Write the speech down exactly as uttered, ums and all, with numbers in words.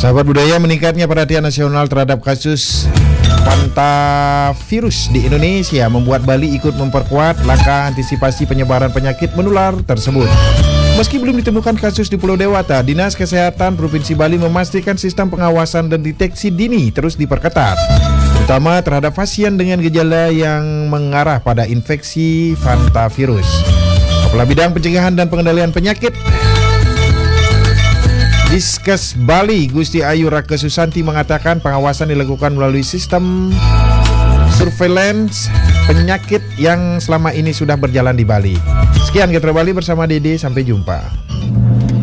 Sahabat budaya, meningkatnya perhatian nasional terhadap kasus Pantavirus di Indonesia membuat Bali ikut memperkuat langkah antisipasi penyebaran penyakit menular tersebut. Meski belum ditemukan kasus di Pulau Dewata, Dinas Kesehatan Provinsi Bali memastikan sistem pengawasan dan deteksi dini terus diperketat, terutama terhadap pasien dengan gejala yang mengarah pada infeksi Pantavirus. Kepala Bidang Pencegahan dan Pengendalian Penyakit Diskes Bali, Gusti Ayu Rake Susanti mengatakan pengawasan dilakukan melalui sistem surveillance penyakit yang selama ini sudah berjalan di Bali. Sekian Getro Bali bersama Dede, sampai jumpa.